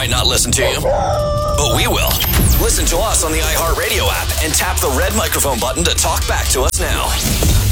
might not listen to you, but we will. Listen to us on the iHeartRadio app and tap the red microphone button to talk back to us now.